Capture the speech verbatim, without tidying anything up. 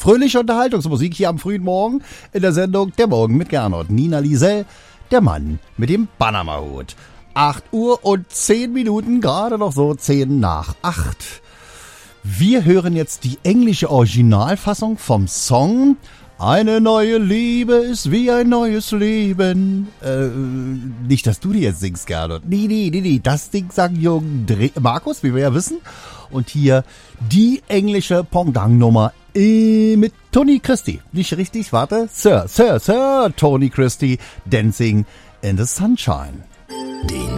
Fröhliche Unterhaltungsmusik hier am frühen Morgen in der Sendung Der Morgen mit Gernot. Nina Liesel, der Mann mit dem Panama-Hut. acht Uhr und zehn Minuten, gerade noch so zehn nach acht. Wir hören jetzt die englische Originalfassung vom Song Eine neue Liebe ist wie ein neues Leben. Äh, nicht, dass du die jetzt singst, Gernot. Nee, nee, nee, nee. Das Ding sang Jürgen Dre- Markus, wie wir ja wissen. Und hier die englische Pendant-Nummer äh, mit Tony Christie. Nicht richtig, warte. Sir, Sir, Sir Tony Christie, Dancing in the Sunshine. Den